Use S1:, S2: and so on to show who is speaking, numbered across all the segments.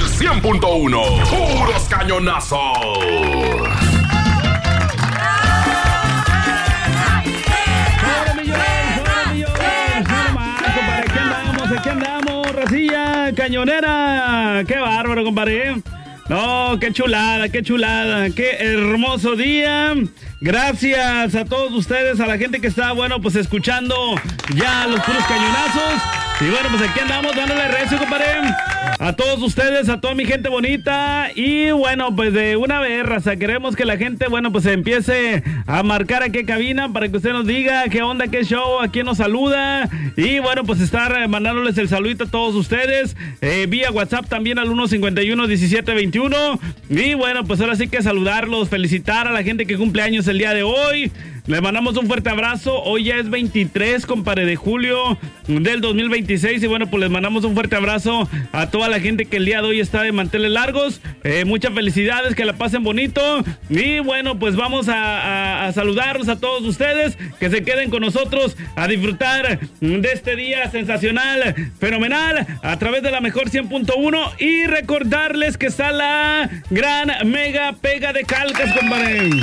S1: el 100.1. Puros cañonazos.
S2: Aquí andamos, racilla cañonera. Qué bárbaro, compadre. No, qué chulada, qué hermoso día. Gracias a todos ustedes, a la gente que está, bueno, pues escuchando ya los puros cañonazos. Y bueno, pues aquí andamos dándole recio, compadre. A todos ustedes, a toda mi gente bonita. Y bueno, pues de una vez, raza, queremos que la gente, bueno, pues empiece a marcar aquí cabina para que usted nos diga qué onda, qué show, a quién nos saluda. Y bueno, pues estar mandándoles el saludito a todos ustedes. Vía WhatsApp también al 151-1721. Y bueno, pues ahora sí que saludarlos, felicitar a la gente que cumple años el día de hoy. Les mandamos un fuerte abrazo. Hoy ya es 23, compadre, de julio del 2026. Y bueno, pues les mandamos un fuerte abrazo a toda la gente que el día de hoy está de manteles largos. Muchas felicidades, que la pasen bonito. Y bueno, pues vamos a saludarlos a todos ustedes. Que se queden con nosotros a disfrutar de este día sensacional, fenomenal, a través de la mejor 100.1. Y recordarles que está la gran mega pega de Calcas, compadre.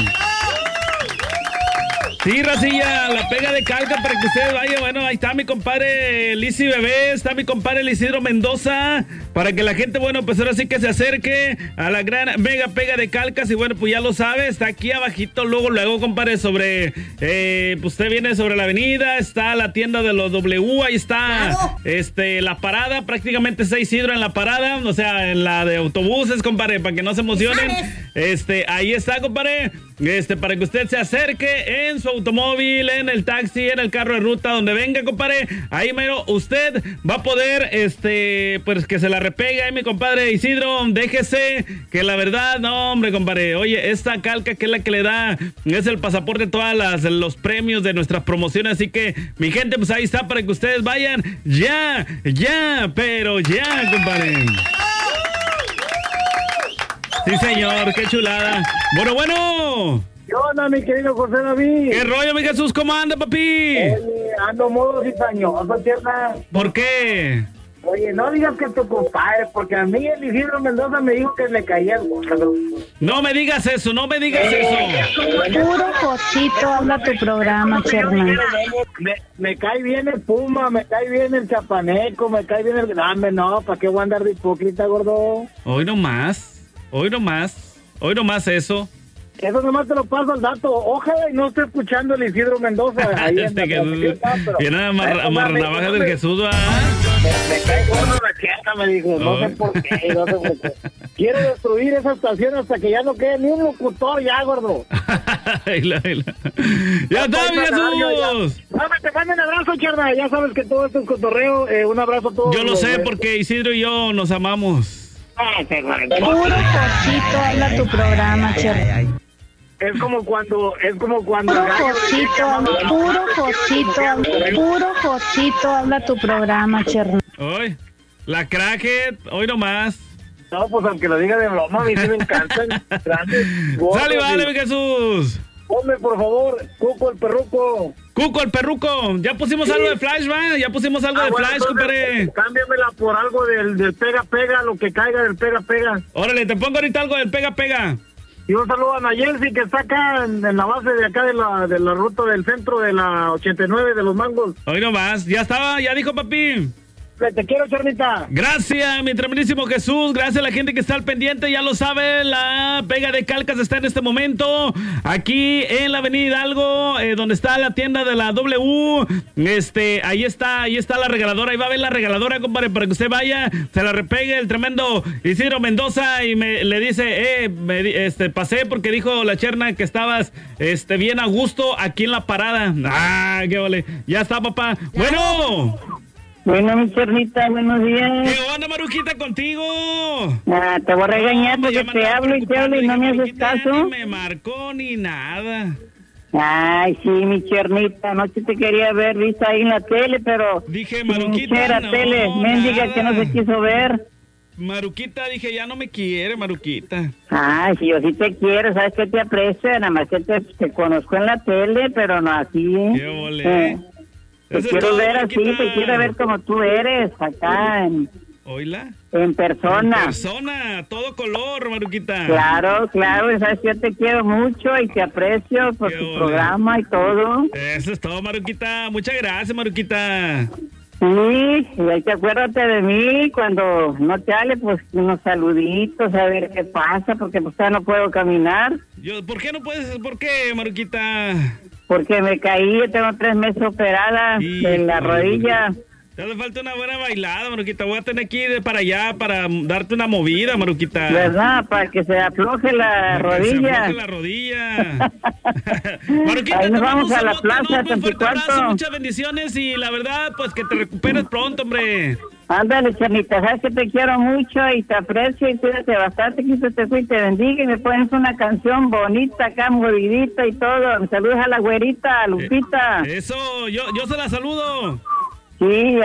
S2: Sí, racilla, la pega de Calca para que ustedes vayan. Bueno, ahí está mi compadre Lizzy Bebé, está mi compadre Isidro Mendoza, para que la gente, bueno, pues ahora sí que se acerque a la gran mega pega de Calcas. Y bueno, pues ya lo sabe, está aquí abajito, luego, compadre, sobre, pues usted viene sobre la avenida, está la tienda de los W, ahí está, la parada, prácticamente está Isidro en la parada, o sea, en la de autobuses, compadre, para que no se emocionen. Ahí está, compadre, para que usted se acerque en su automóvil, en el taxi, en el carro de ruta, donde venga, compadre. Ahí mero usted va a poder, pues que se la repegue ahí, mi compadre Isidro. Déjese, que la verdad, no, hombre, compadre. Oye, esta Calca, que es la que le da, es el pasaporte de todas los premios de nuestras promociones. Así que, mi gente, pues ahí está, para que ustedes vayan ya, pero ya, compadre. Sí, señor, qué chulada. Bueno.
S3: ¿Qué onda, mi querido José David?
S2: ¿Qué rollo, mi Jesús? ¿Cómo anda, papi?
S3: Ando modo cizañoso, tierna.
S2: ¿Por qué?
S3: Oye, no digas que tu compadre, porque a mí el Isidro Mendoza me dijo que le caía el gordo.
S2: No me digas eso.
S4: Puro cosito, habla tu programa, Cherna.
S3: Me cae bien el Puma, me cae bien el Chapaneco, me cae bien el Grande. No, ¿para qué voy a andar de hipócrita, gordo?
S2: Hoy nomás eso.
S3: Eso nomás te lo paso al dato. Ojalá y no esté escuchando el Isidro Mendoza. Ahí
S2: viene a navajas del Jesús, ¿va?
S3: Me cae gordo la cheta, me dijo. No sé por qué. Quiero destruir esa estación hasta que ya no quede ni un locutor ya, gordo.
S2: ¡Ya está, mi Jesús!
S3: Te mando un abrazo, Cherna. Ya sabes que todo esto es cotorreo. Un abrazo a todos.
S2: Yo lo sé, porque Isidro y yo nos amamos.
S4: Puro cosito, habla tu programa, Cherna.
S3: Es como cuando
S4: Puro cosito, habla tu programa, Cherna.
S2: Hoy, la cracket, hoy nomás.
S3: No, pues aunque lo diga de broma, a mí sí me encantan.
S2: Sale, vale, mi Jesús.
S3: Ponme, por favor, Cuco el Perruco.
S2: Ya pusimos algo de Flash, ¿va? Ya pusimos algo de Flash, compadre.
S3: Cámbiamela por algo del pega, lo que caiga del pega.
S2: Órale, te pongo ahorita algo del pega.
S3: Y un saludo a Nayelsi, que está acá en la base de acá de la ruta del centro de la 89 de los Mangos.
S2: Hoy nomás, ya dijo papi.
S3: Te quiero, Charnita.
S2: Gracias, mi tremendísimo Jesús. Gracias a la gente que está al pendiente. Ya lo sabe, la pega de Calcas está en este momento aquí en la avenida Hidalgo, donde está la tienda de la W. Ahí está la regaladora. Ahí va a ver la regaladora, compadre, para que usted vaya, se la repegue el tremendo Isidro Mendoza y le dice, pasé porque dijo la Cherna que estabas bien a gusto aquí en la parada. Ah, qué vale. Ya está, papá.
S4: Bueno, mi Chernita, buenos días.
S2: ¿Qué onda, Maruquita, contigo?
S4: Te voy a regañar porque te hablo y no me haces caso.
S2: Ni me marcó ni nada.
S4: Ay, sí, mi Chernita, anoche te quería ver, viste ahí en la tele, pero...
S2: Dije, Maruquita,
S4: no, tele, mendiga que no se quiso ver.
S2: Maruquita, dije, ya no me quiere, Maruquita.
S4: Ay, si yo sí te quiero, sabes que te aprecio, nada más que te conozco en la tele, pero no así.
S2: ¡Qué ole!
S4: Te quiero ver así, te quiero ver como tú eres, acá
S2: Oíla.
S4: En persona.
S2: En persona, todo color, Maruquita.
S4: Claro, sabes que yo te quiero mucho y te aprecio por tu programa y todo.
S2: Eso es todo, Maruquita. Muchas gracias, Maruquita.
S4: Sí, y hay que acuérdate de mí cuando no te hable, pues unos saluditos, a ver qué pasa, porque pues ya no puedo caminar.
S2: ¿Por qué no puedes? ¿Por qué, Maruquita?
S4: Porque me caí, tengo 3 meses operada en la rodilla.
S2: Te hace falta una buena bailada, Maruquita. Voy a tener que ir para allá para darte una movida, Maruquita.
S4: ¿Verdad? Para que se afloje la rodilla.
S2: Se afloje la rodilla. Maruquita,
S4: ahí nos vamos a la plaza,
S2: un fuerte abrazo, muchas bendiciones y la verdad, pues que te recuperes pronto, hombre.
S4: Ándale, Chanita, sabes que te quiero mucho y te aprecio y cuídate bastante, que Dios te cuide y te bendiga y me pones una canción bonita acá, movidita y todo. Me saludas a la güerita, a Lupita.
S2: Eso, yo se la saludo.
S4: Sí,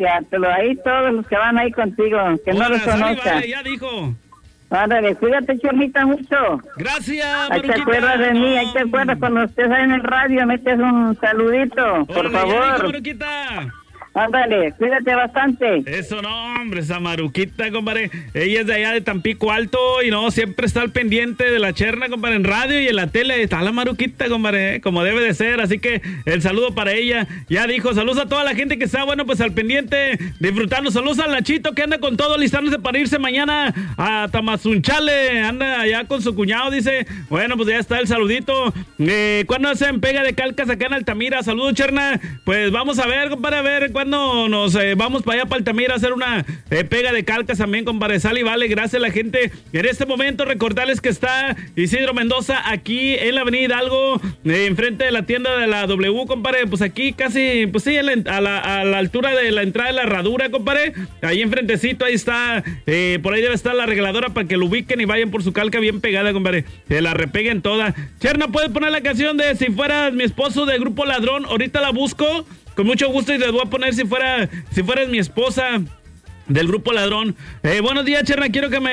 S4: ahí todos los que van ahí contigo, que no los conozcan.
S2: Vale, ya dijo.
S4: Ándale, cuídate, Chornita, mucho.
S2: Gracias,
S4: Ahí te acuerdas de mí, ahí te acuerdas cuando estés ahí en el radio, metes un saludito, por favor.
S2: Maruquita.
S4: Ándale, cuídate bastante.
S2: Eso no, hombre, esa Maruquita, compadre. Ella es de allá de Tampico Alto y no, siempre está al pendiente de la cherna, compadre, en radio y en la tele. Está la Maruquita, compadre, como debe de ser. Así que el saludo para ella. Ya dijo, saludos a toda la gente que está, bueno, pues al pendiente, disfrutando. Saludos al Nachito que anda con todo, listándose para irse mañana a Tamazunchale. Anda allá con su cuñado, dice. Bueno, pues ya está el saludito. ¿Cuándo hacen pega de calcas acá en Altamira? Saludos, cherna. Pues vamos a ver, compadre, a ver cuando nos vamos para allá para Altamira a hacer una pega de calcas también, compadre. Sale y vale, gracias a la gente. En este momento recordarles que está Isidro Mendoza aquí en la avenida Hidalgo, enfrente de la tienda de la W, compadre. Pues aquí casi, pues sí, a la altura de la entrada de la herradura, compadre. Ahí enfrentecito, ahí está, por ahí debe estar la arregladora para que lo ubiquen y vayan por su calca bien pegada, compadre. Que la repeguen toda. Cherna, ¿puedes poner la canción de Si Fueras Mi Esposo de Grupo Ladrón? Ahorita la busco. Con mucho gusto y les voy a poner Si Fueras Mi Esposa del Grupo Ladrón. Buenos días, Cherna, quiero que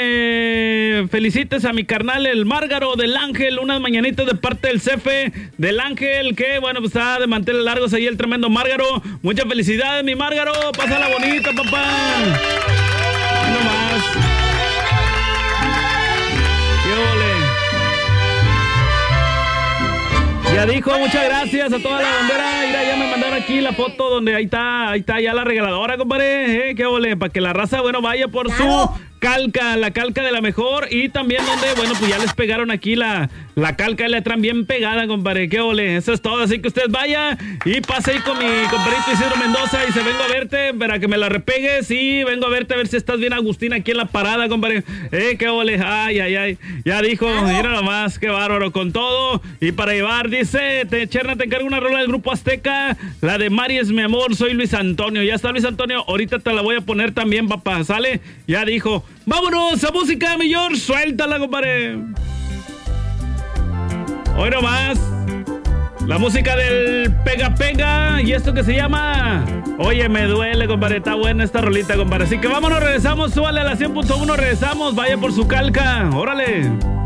S2: me felicites a mi carnal, el Márgaro del Ángel, unas mañanitas de parte del Cefe del Ángel, que bueno, pues está de manteles largos ahí el tremendo Márgaro. Muchas felicidades, mi Márgaro, pásala bonita, papá. No más. ¡Qué ole! Ya dijo, muchas gracias a toda la bandera. Mira, ya me mandaron aquí la foto donde ahí está ya la regaladora, compadre. Qué ole, para que la raza, bueno, vaya por su calca, la calca de la mejor. Y también donde, bueno, pues ya les pegaron aquí la calca y la traen bien pegada, compadre. Qué ole, eso es todo. Así que usted vaya y pase ahí con mi compadrito Isidro Mendoza y se vengo a verte para que me la repegues. Y vengo a verte a ver si estás bien, Agustín, aquí en la parada, compadre. Qué ole, ay. Ya dijo, mira nomás, qué bárbaro, con todo. Y para llevar, dice, Cherna, te encargo una rola del Grupo Azteca, la de Mari es mi amor, soy Luis Antonio. Ya está Luis Antonio, ahorita te la voy a poner también, papá, ¿sale? Ya dijo. Vámonos a música, mi George, suéltala, compadre. Hoy nomás, la música del Pega Pega y esto que se llama Oye, me duele, compadre, está buena esta rolita, compadre. Así que vámonos, regresamos, súbale a la 100.1, regresamos, vaya por su calca, órale.